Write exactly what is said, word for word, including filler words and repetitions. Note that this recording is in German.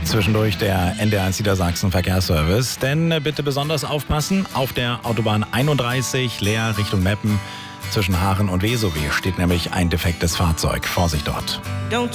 Zwischendurch der N D R eins Niedersachsen Verkehrsservice. Denn äh, bitte besonders aufpassen, auf der Autobahn einunddreißig Leer Richtung Meppen zwischen Haaren und Wesowy steht nämlich ein defektes Fahrzeug. Vorsicht dort. Don't